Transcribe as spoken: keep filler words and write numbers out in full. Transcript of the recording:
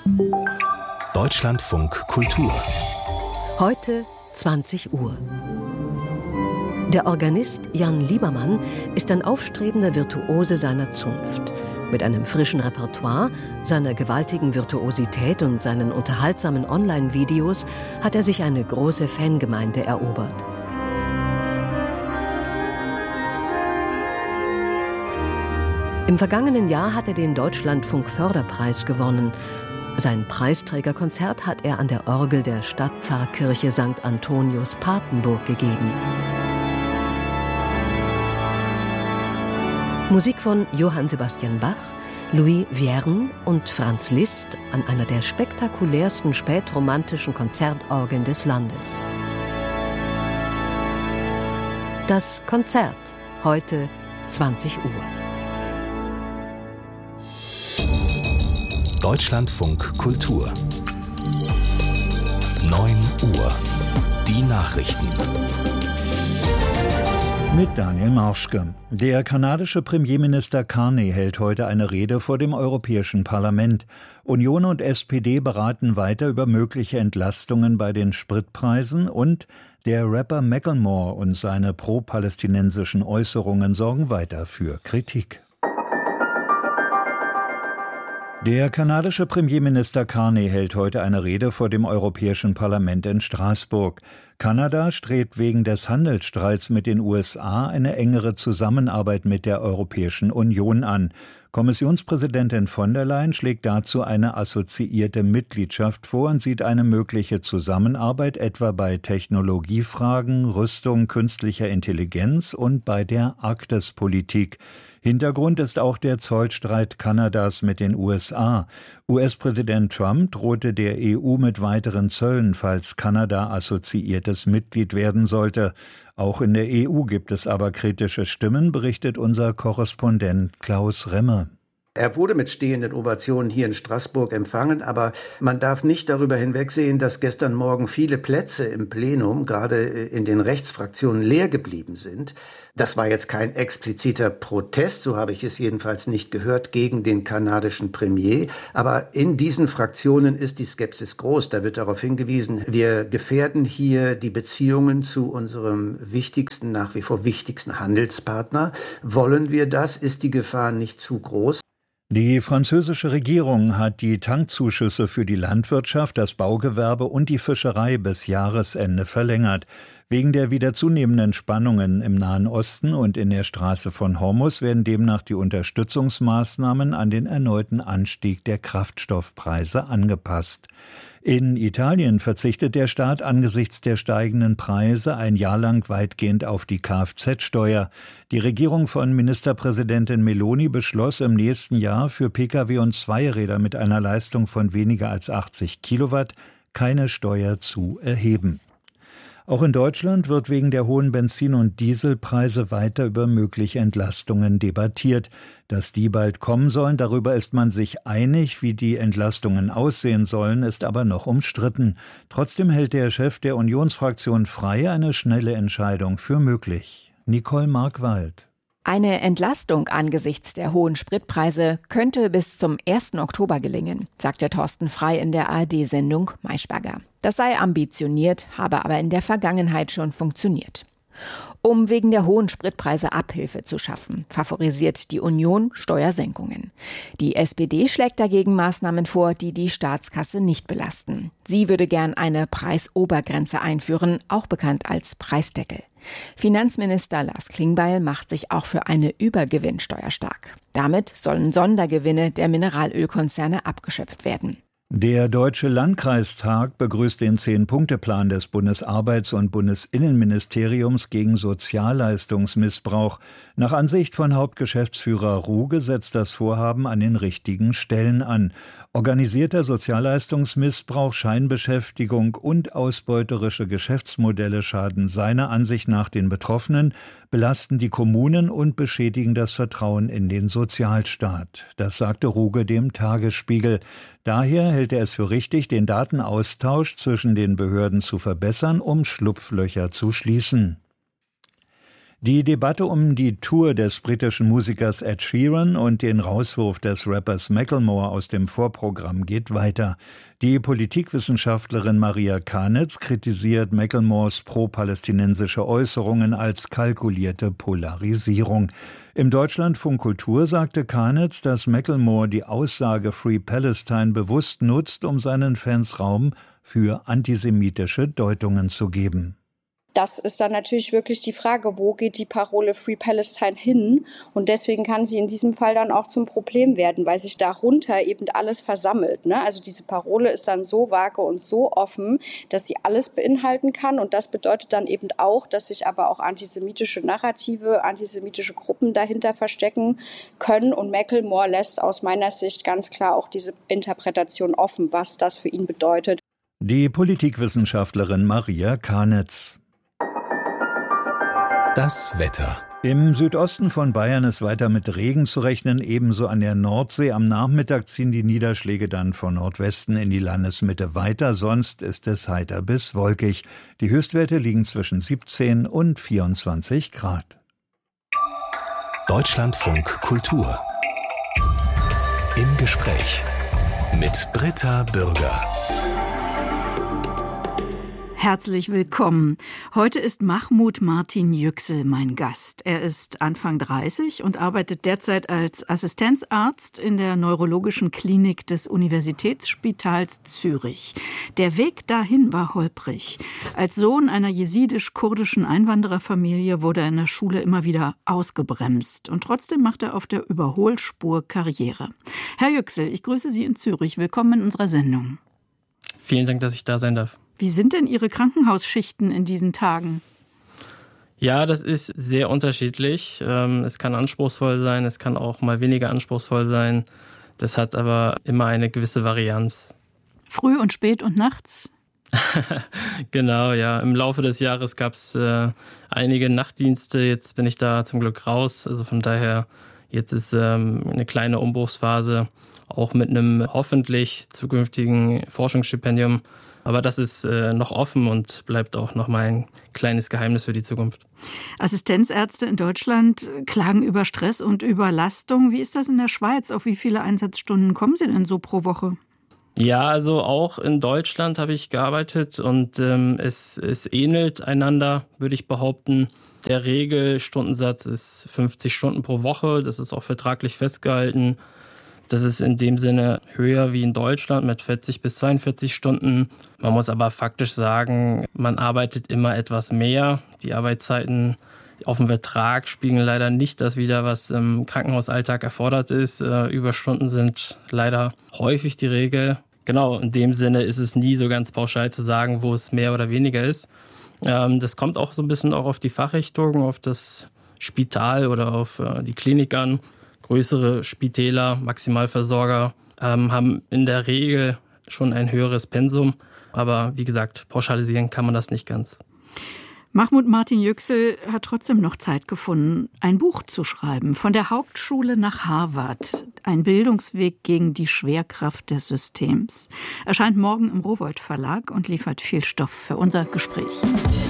Deutschlandfunk Kultur. Heute zwanzig Uhr. Der Organist Jan Liebermann ist ein aufstrebender Virtuose seiner Zunft. Mit einem frischen Repertoire, seiner gewaltigen Virtuosität und seinen unterhaltsamen Online-Videos hat er sich eine große Fangemeinde erobert. Im vergangenen Jahr hat er den Deutschlandfunk-Förderpreis gewonnen. Sein Preisträgerkonzert hat er an der Orgel der Stadtpfarrkirche Sankt Antonius Papenburg gegeben. Musik von Johann Sebastian Bach, Louis Vierne und Franz Liszt an einer der spektakulärsten spätromantischen Konzertorgeln des Landes. Das Konzert, heute zwanzig Uhr. Deutschlandfunk Kultur. neun Uhr. Die Nachrichten. Mit Daniel Marschke. Der kanadische Premierminister Carney hält heute eine Rede vor dem Europäischen Parlament. Union und S P D beraten weiter über mögliche Entlastungen bei den Spritpreisen und der Rapper Macklemore und seine pro-palästinensischen Äußerungen sorgen weiter für Kritik. Der kanadische Premierminister Carney hält heute eine Rede vor dem Europäischen Parlament in Straßburg. Kanada strebt wegen des Handelsstreits mit den U S A eine engere Zusammenarbeit mit der Europäischen Union an. Kommissionspräsidentin von der Leyen schlägt dazu eine assoziierte Mitgliedschaft vor und sieht eine mögliche Zusammenarbeit etwa bei Technologiefragen, Rüstung, künstlicher Intelligenz und bei der Arktispolitik. Hintergrund ist auch der Zollstreit Kanadas mit den U S A. U S-Präsident Trump drohte der E U mit weiteren Zöllen, falls Kanada assoziiertes Mitglied werden sollte. Auch in der E U gibt es aber kritische Stimmen, berichtet unser Korrespondent Klaus Remmer. Er wurde mit stehenden Ovationen hier in Straßburg empfangen, aber man darf nicht darüber hinwegsehen, dass gestern Morgen viele Plätze im Plenum, gerade in den Rechtsfraktionen, leer geblieben sind. Das war jetzt kein expliziter Protest, so habe ich es jedenfalls nicht gehört, gegen den kanadischen Premier. Aber in diesen Fraktionen ist die Skepsis groß. Da wird darauf hingewiesen, wir gefährden hier die Beziehungen zu unserem wichtigsten, nach wie vor wichtigsten Handelspartner. Wollen wir das? Ist die Gefahr nicht zu groß? Die französische Regierung hat die Tankzuschüsse für die Landwirtschaft, das Baugewerbe und die Fischerei bis Jahresende verlängert. Wegen der wieder zunehmenden Spannungen im Nahen Osten und in der Straße von Hormuz werden demnach die Unterstützungsmaßnahmen an den erneuten Anstieg der Kraftstoffpreise angepasst. In Italien verzichtet der Staat angesichts der steigenden Preise ein Jahr lang weitgehend auf die Kfz-Steuer. Die Regierung von Ministerpräsidentin Meloni beschloss im nächsten Jahr für Pkw und Zweiräder mit einer Leistung von weniger als achtzig Kilowatt keine Steuer zu erheben. Auch in Deutschland wird wegen der hohen Benzin- und Dieselpreise weiter über mögliche Entlastungen debattiert. Dass die bald kommen sollen, darüber ist man sich einig. Wie die Entlastungen aussehen sollen, ist aber noch umstritten. Trotzdem hält der Chef der Unionsfraktion Frei eine schnelle Entscheidung für möglich. Nicole Markwald. Eine Entlastung angesichts der hohen Spritpreise könnte bis zum ersten Oktober gelingen, sagte Thorsten Frei in der A R D-Sendung Maischberger. Das sei ambitioniert, habe aber in der Vergangenheit schon funktioniert. Um wegen der hohen Spritpreise Abhilfe zu schaffen, favorisiert die Union Steuersenkungen. Die S P D schlägt dagegen Maßnahmen vor, die die Staatskasse nicht belasten. Sie würde gern eine Preisobergrenze einführen, auch bekannt als Preisdeckel. Finanzminister Lars Klingbeil macht sich auch für eine Übergewinnsteuer stark. Damit sollen Sondergewinne der Mineralölkonzerne abgeschöpft werden. Der Deutsche Landkreistag begrüßt den Zehn-Punkte-Plan des Bundesarbeits- und Bundesinnenministeriums gegen Sozialleistungsmissbrauch. Nach Ansicht von Hauptgeschäftsführer Ruge setzt das Vorhaben an den richtigen Stellen an. Organisierter Sozialleistungsmissbrauch, Scheinbeschäftigung und ausbeuterische Geschäftsmodelle schaden seiner Ansicht nach den Betroffenen, belasten die Kommunen und beschädigen das Vertrauen in den Sozialstaat. Das sagte Ruge dem Tagesspiegel. Daher hält er es für richtig, den Datenaustausch zwischen den Behörden zu verbessern, um Schlupflöcher zu schließen. Die Debatte um die Tour des britischen Musikers Ed Sheeran und den Rauswurf des Rappers Macklemore aus dem Vorprogramm geht weiter. Die Politikwissenschaftlerin Maria Kanitz kritisiert Macklemores pro-palästinensische Äußerungen als kalkulierte Polarisierung. Im Deutschlandfunk Kultur sagte Kanitz, dass Macklemore die Aussage Free Palestine bewusst nutzt, um seinen Fans Raum für antisemitische Deutungen zu geben. Das ist dann natürlich wirklich die Frage, wo geht die Parole Free Palestine hin? Und deswegen kann sie in diesem Fall dann auch zum Problem werden, weil sich darunter eben alles versammelt, ne? Also diese Parole ist dann so vage und so offen, dass sie alles beinhalten kann. Und das bedeutet dann eben auch, dass sich aber auch antisemitische Narrative, antisemitische Gruppen dahinter verstecken können. Und Macklemore lässt aus meiner Sicht ganz klar auch diese Interpretation offen, was das für ihn bedeutet. Die Politikwissenschaftlerin Maria Kanitz. Das Wetter. Im Südosten von Bayern ist weiter mit Regen zu rechnen, ebenso an der Nordsee. Am Nachmittag ziehen die Niederschläge dann von Nordwesten in die Landesmitte weiter, sonst ist es heiter bis wolkig. Die Höchstwerte liegen zwischen siebzehn und vierundzwanzig Grad. Deutschlandfunk Kultur. Im Gespräch mit Britta Bürger. Herzlich willkommen. Heute ist Mahmoud Martin Yüksel mein Gast. Er ist Anfang dreißig und arbeitet derzeit als Assistenzarzt in der Neurologischen Klinik des Universitätsspitals Zürich. Der Weg dahin war holprig. Als Sohn einer jesidisch-kurdischen Einwandererfamilie wurde er in der Schule immer wieder ausgebremst. Und trotzdem macht er auf der Überholspur Karriere. Herr Yüksel, ich grüße Sie in Zürich. Willkommen in unserer Sendung. Vielen Dank, dass ich da sein darf. Wie sind denn Ihre Krankenhausschichten in diesen Tagen? Ja, das ist sehr unterschiedlich. Es kann anspruchsvoll sein, es kann auch mal weniger anspruchsvoll sein. Das hat aber immer eine gewisse Varianz. Früh und spät und nachts? Genau, ja. Im Laufe des Jahres gab es äh, einige Nachtdienste. Jetzt bin ich da zum Glück raus. Also von daher, jetzt ist ähm, eine kleine Umbruchsphase, auch mit einem hoffentlich zukünftigen Forschungsstipendium. Aber das ist äh, noch offen und bleibt auch noch mal ein kleines Geheimnis für die Zukunft. Assistenzärzte in Deutschland klagen über Stress und Überlastung. Wie ist das in der Schweiz? Auf wie viele Einsatzstunden kommen Sie denn so pro Woche? Ja, also auch in Deutschland habe ich gearbeitet und ähm, es, es ähnelt einander, würde ich behaupten. Der Regelstundensatz ist fünfzig Stunden pro Woche. Das ist auch vertraglich festgehalten. Das ist in dem Sinne höher wie in Deutschland mit vierzig bis zweiundvierzig Stunden. Man muss aber faktisch sagen, man arbeitet immer etwas mehr. Die Arbeitszeiten auf dem Vertrag spiegeln leider nicht das wider, was im Krankenhausalltag erfordert ist. Überstunden sind leider häufig die Regel. Genau, in dem Sinne ist es nie so ganz pauschal zu sagen, wo es mehr oder weniger ist. Das kommt auch so ein bisschen auch auf die Fachrichtung, auf das Spital oder auf die Klinik an. Größere Spitäler, Maximalversorger ähm, haben in der Regel schon ein höheres Pensum. Aber wie gesagt, pauschalisieren kann man das nicht ganz. Mahmoud Martin Yüksel hat trotzdem noch Zeit gefunden, ein Buch zu schreiben. Von der Hauptschule nach Harvard. Ein Bildungsweg gegen die Schwerkraft des Systems. Erscheint morgen im Rowohlt Verlag und liefert viel Stoff für unser Gespräch.